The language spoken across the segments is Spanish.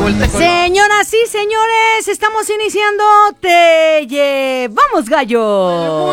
Señoras y señores, estamos iniciando Te Llevamos Gallo.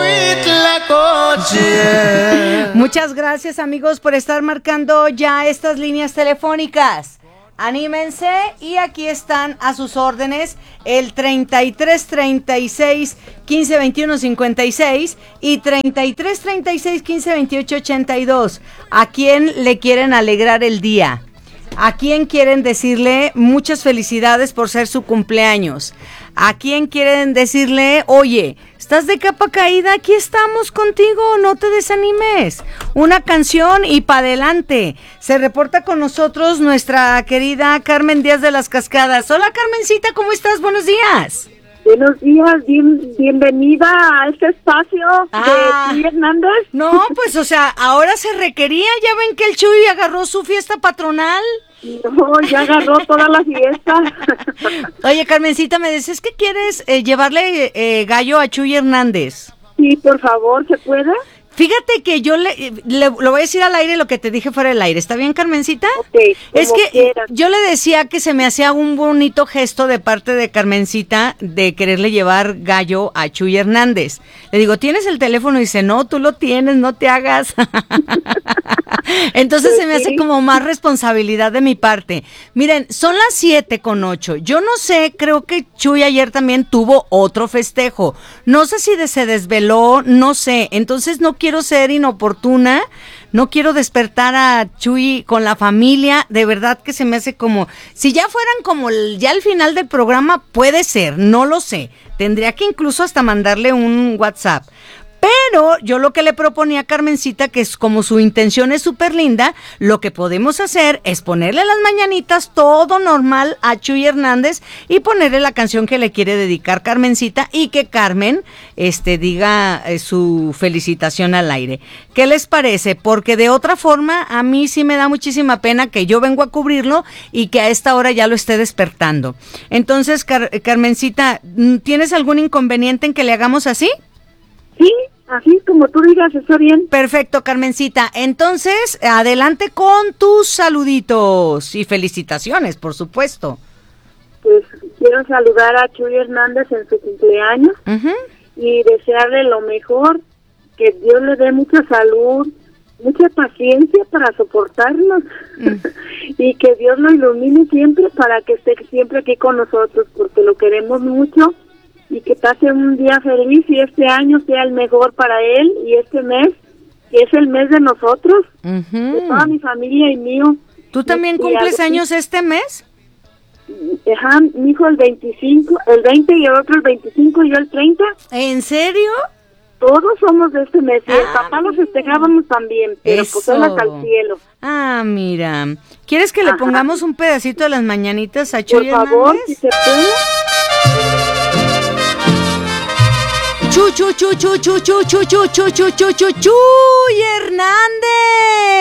Muchas gracias, amigos, por estar marcando ya estas líneas telefónicas. Anímense y aquí están a sus órdenes el 33 36 15 21 56 y 33 36 15 28 82. ¿A quién le quieren alegrar el día? ¿A quién quieren decirle muchas felicidades por ser su cumpleaños? ¿A quién quieren decirle, oye, estás de capa caída, aquí estamos contigo, no te desanimes? Una canción y pa' adelante. Se reporta con nosotros nuestra querida Carmen Díaz de las Cascadas. Hola, Carmencita, ¿cómo estás? Buenos días. Buenos días, bienvenida a este espacio de Chuy Hernández. No, pues, o sea, ahora se requería, ya ven que el Chuy agarró su fiesta patronal. No, ya agarró toda la fiesta. Oye, Carmencita, me dices que quieres llevarle gallo a Chuy Hernández. Sí, por favor, ¿se puede? Fíjate que yo le voy a decir al aire lo que te dije fuera del aire. ¿Está bien, Carmencita? Ok, es que quieras. Yo le decía que se me hacía un bonito gesto de parte de Carmencita de quererle llevar gallo a Chuy Hernández. Le digo, ¿tienes el teléfono? Y dice, no, tú lo tienes, no te hagas. Entonces se me hace como más responsabilidad de mi parte. Miren, son las 7:08. Yo no sé, creo que Chuy ayer también tuvo otro festejo. No sé si se desveló, no sé. Entonces no quiero ser inoportuna, no quiero despertar a Chuy con la familia, de verdad que se me hace como, si ya fueran como ya al final del programa, puede ser, no lo sé, tendría que incluso hasta mandarle un WhatsApp. Pero yo lo que le proponía a Carmencita, que es como su intención es súper linda, lo que podemos hacer es ponerle las mañanitas todo normal a Chuy Hernández y ponerle la canción que le quiere dedicar Carmencita y que Carmen diga su felicitación al aire. ¿Qué les parece? Porque de otra forma a mí sí me da muchísima pena que yo vengo a cubrirlo y que a esta hora ya lo esté despertando. Entonces, Carmencita, ¿tienes algún inconveniente en que le hagamos así? Sí, así como tú digas, está bien. Perfecto, Carmencita. Entonces, adelante con tus saluditos y felicitaciones, por supuesto. Pues quiero saludar a Chuy Hernández en su cumpleaños y desearle lo mejor, que Dios le dé mucha salud, mucha paciencia para soportarnos y que Dios lo ilumine siempre para que esté siempre aquí con nosotros, porque lo queremos mucho. Y que pase un día feliz y este año sea el mejor para él y este mes, que es el mes de nosotros, de toda mi familia y mío. ¿Tú también cumples años este mes? Ajá, mi hijo el 25, el 20 y el otro el 25 y yo el 30. ¿En serio? Todos somos de este mes y el papá lo festejábamos también, pero pues él hasta el cielo. Ah, mira. ¿Quieres que le pongamos un pedacito de las mañanitas a Chuy Hernández? Por favor, si se puede. Chuy Hernández.